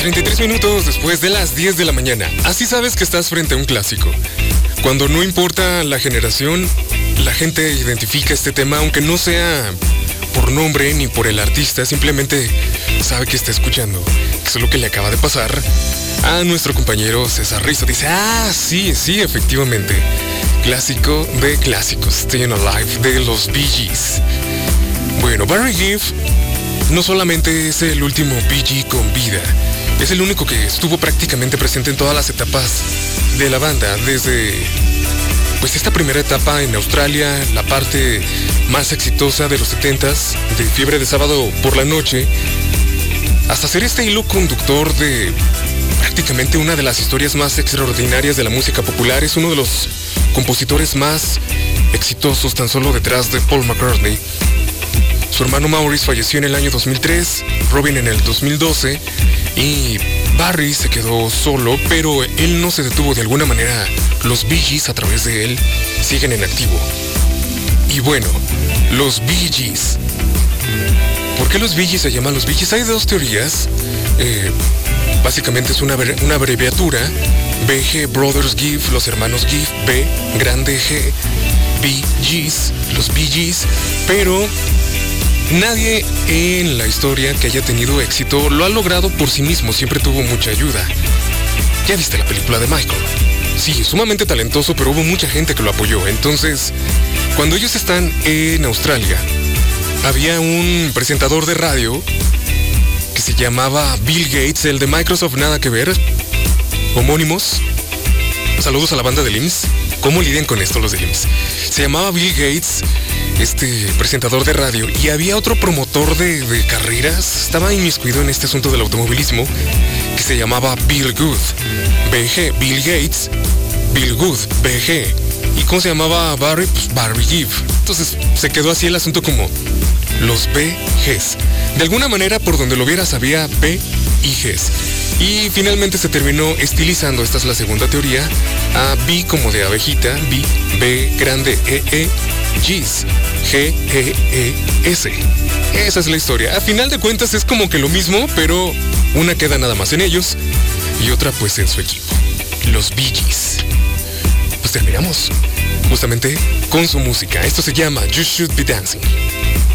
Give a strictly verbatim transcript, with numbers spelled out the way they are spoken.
treinta y tres minutos después de las diez de la mañana. Así sabes que estás frente a un clásico. Cuando no importa la generación, la gente identifica este tema, aunque no sea por nombre ni por el artista, simplemente sabe que está escuchando. Eso es lo que le acaba de pasar a nuestro compañero César Rizzo. Dice, ah, sí, sí, efectivamente. Clásico de clásicos, Staying Alive de los Bee Gees. Bueno, Barry Gibb no solamente es el último Bee Gee con vida, es el único que estuvo prácticamente presente en todas las etapas de la banda, desde pues esta primera etapa en Australia, la parte más exitosa de los setentas, de Fiebre de Sábado por la Noche, hasta ser este hilo conductor de prácticamente una de las historias más extraordinarias de la música popular. Es uno de los compositores más exitosos, tan solo detrás de Paul McCartney. Su hermano Maurice falleció en el año dos mil tres, Robin en el dos mil doce y Barry se quedó solo, pero él no se detuvo de alguna manera. Los Bee Gees, a través de él, siguen en activo. Y bueno, los Bee Gees. ¿Por qué los Bee Gees se llaman los Bee Gees? Hay dos teorías. Eh, básicamente es una, una abreviatura. B G Brothers Gibb, los hermanos Gibb. B grande G, Bee Gees, los Bee Gees. Pero nadie en la historia que haya tenido éxito lo ha logrado por sí mismo, siempre tuvo mucha ayuda. ¿Ya viste la película de Michael? Sí, sumamente talentoso, pero hubo mucha gente que lo apoyó. Entonces, cuando ellos están en Australia, había un presentador de radio que se llamaba Bill Gates, el de Microsoft, nada que ver, homónimos. Saludos a la banda del I M S S. ¿Cómo lidian con esto los del I M S S? Se llamaba Bill Gates, este presentador de radio, y había otro promotor de, de carreras, estaba inmiscuido en este asunto del automovilismo, que se llamaba Bill Good. B G, Bill Gates, Bill Good, B G. ¿Y cómo se llamaba Barry? Pues Barry Gibb. Entonces se quedó así el asunto como los B Gs. De alguna manera, por donde lo vieras, había B y Gs. Y finalmente se terminó estilizando, esta es la segunda teoría, a B como de abejita, B, B grande E, E, Gs, G, E, E, S. Esa es la historia. A final de cuentas es como que lo mismo, pero una queda nada más en ellos y otra pues en su equipo. Los Bee Gees. Pues terminamos justamente con su música. Esto se llama You Should Be Dancing.